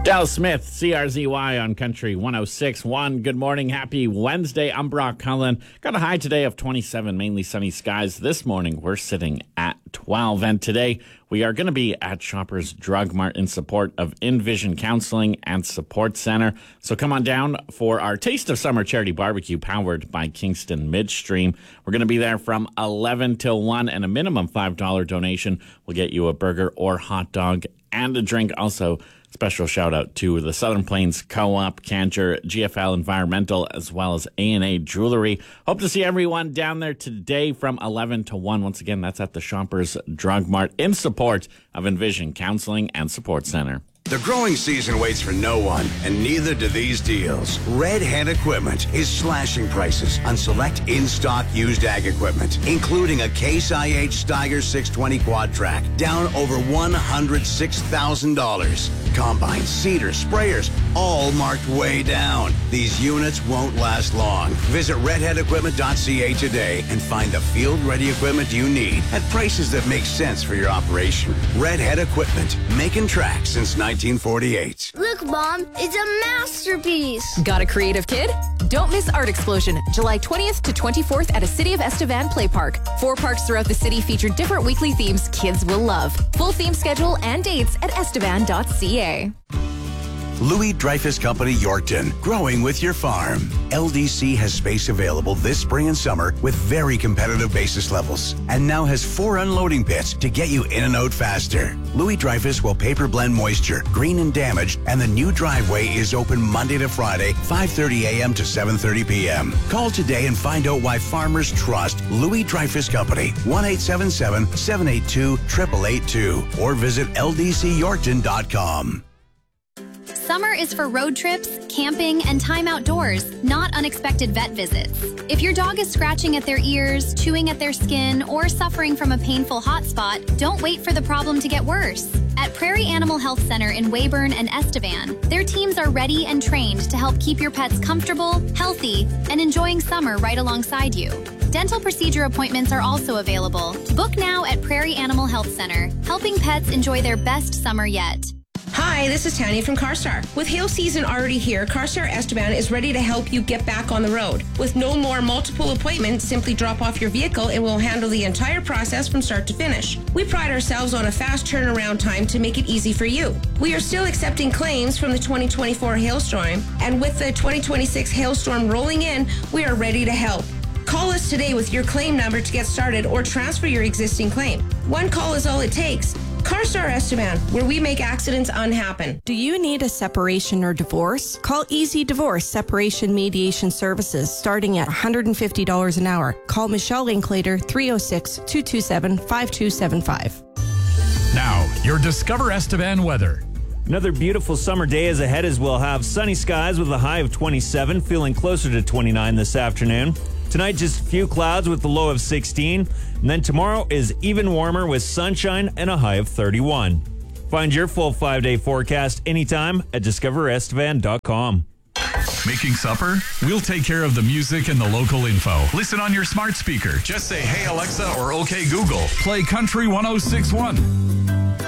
Del Smith, CRZY on Country 106.1. Good morning. Happy Wednesday. I'm Brock Cullen. Got a high today of 27, mainly sunny skies. This morning, we're sitting at 12. And today, we are going to be at Shoppers Drug Mart in support of Envision Counseling and Support Center. So come on down for our Taste of Summer charity barbecue powered by Kingston Midstream. We're going to be there from 11 till 1, and a minimum $5 donation will get you a burger or hot dog and a drink. Also, special shout out to the Southern Plains Co-op, Cantor, GFL Environmental, as well as A&A Jewelry. Hope to see everyone down there today from 11 to 1. Once again, that's at the Shoppers Drug Mart in support of Envision Counseling and Support Center. The growing season waits for no one, and neither do these deals. Red Head Equipment is slashing prices on select in-stock used ag equipment, including a Case IH Steiger 620 quad track, down over $106,000. Combines, seeders, sprayers, all marked way down. These units won't last long. Visit redheadequipment.ca today and find the field-ready equipment you need at prices that make sense for your operation. Red Head Equipment, making tracks since 1948. Look, Mom, it's a masterpiece. Got a creative kid? Don't miss Art Explosion, July 20th to 24th at a City of Estevan Play Park. 4 parks throughout the city feature different weekly themes kids will love. Full theme schedule and dates at estevan.ca. Louis Dreyfus Company, Yorkton, growing with your farm. LDC has space available this spring and summer with very competitive basis levels, and now has 4 unloading pits to get you in and out faster. Louis Dreyfus will paper blend moisture, green and damaged, and the new driveway is open Monday to Friday, 5:30 a.m. to 7:30 p.m. Call today and find out why farmers trust Louis Dreyfus Company, 1-877-782-8882, or visit ldcyorkton.com. Summer is for road trips, camping, and time outdoors, not unexpected vet visits. If your dog is scratching at their ears, chewing at their skin, or suffering from a painful hot spot, don't wait for the problem to get worse. At Prairie Animal Health Center in Weyburn and Estevan, their teams are ready and trained to help keep your pets comfortable, healthy, and enjoying summer right alongside you. Dental procedure appointments are also available. Book now at Prairie Animal Health Center, helping pets enjoy their best summer yet. Hi, this is Tanya from CarStar. With hail season already here, CarStar Estevan is ready to help you get back on the road. With no more multiple appointments, simply drop off your vehicle and we'll handle the entire process from start to finish. We pride ourselves on a fast turnaround time to make it easy for you. We are still accepting claims from the 2024 hailstorm, and with the 2026 hailstorm rolling in, we are ready to help. Call us today with your claim number to get started or transfer your existing claim. One call is all it takes. CarStar Estevan, where we make accidents unhappen. Do you need a separation or divorce? Call Easy Divorce Separation Mediation Services, starting at $150 an hour. Call Michelle Linklater, 306-227-5275. Now, your Discover Estevan weather. Another beautiful summer day is ahead as we'll have sunny skies with a high of 27, feeling closer to 29 this afternoon. Tonight, just a few clouds with a low of 16. And then tomorrow is even warmer with sunshine and a high of 31. Find your full 5-day forecast anytime at discoverestevan.com. Making supper? We'll take care of the music and the local info. Listen on your smart speaker. Just say, "Hey Alexa," or "Okay Google." Play Country 106.1.